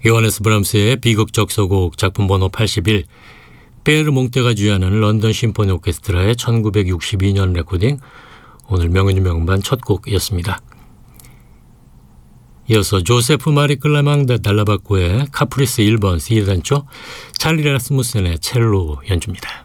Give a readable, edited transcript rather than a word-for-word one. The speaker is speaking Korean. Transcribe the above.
요하네스 브람스의 비극적 서곡 작품 번호 81, 베르 몽테가 주연하는 런던 심포니 오케스트라의 1962년 레코딩, 오늘 명연이 명반 첫 곡이었습니다. 이어서 조세프 마리 클라망 데 달라바코의 카프리스 1번 C단조, 찰리 라스무센의 첼로 연주입니다.